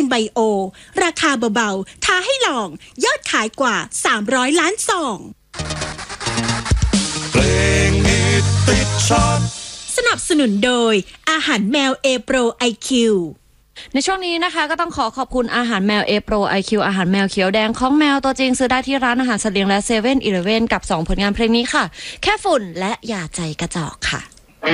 ไบโอราคาเบาๆท้าให้ลองยอดขายกว่า300 ล้านซองเพลงฮิตติดชาร์ตสนับสนุนโดยอาหารแมวเอโปรไอคิวในช่วงนี้นะคะก็ต้องขอบคุณอาหารแมวเอโปรไอคิวอาหารแมวเขียวแดงของแมวตัวจริงซื้อได้ที่ร้านอาหารสัตว์เลี้ยงและ7-Eleven กับ2ผลงานเพลงนี้ค่ะแค่ฝุ่นและอย่าใจกระจอกค่ะ